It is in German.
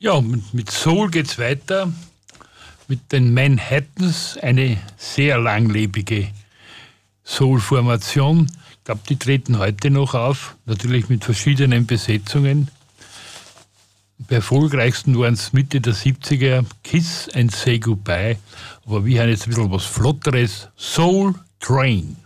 Ja, mit Soul geht's weiter. Mit den Manhattans, eine sehr langlebige Soul-Formation. Ich glaube, die treten heute noch auf, natürlich mit verschiedenen Besetzungen. Am erfolgreichsten waren es Mitte der 70er, Kiss and Say Goodbye. Aber wir haben jetzt ein bisschen was Flotteres, Soul Train.